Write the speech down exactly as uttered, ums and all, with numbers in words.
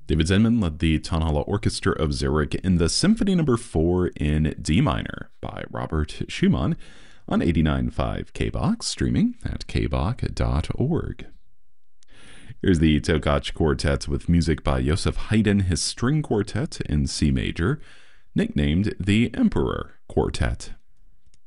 David Zinman led the Tonhalle Orchestra of Zurich in the Symphony Number four in D minor by Robert Schumann on eighty-nine point five K B O X, streaming at k b o k dot org. Here's the Tokach Quartet with music by Joseph Haydn, his string quartet in C major, nicknamed the Emperor Quartet.